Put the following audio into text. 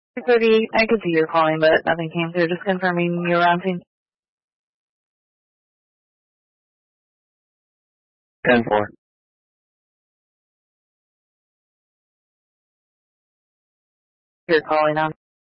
6:38, I could see you're calling, but nothing came through. Just confirming you're on scene. 10-4. You're calling on.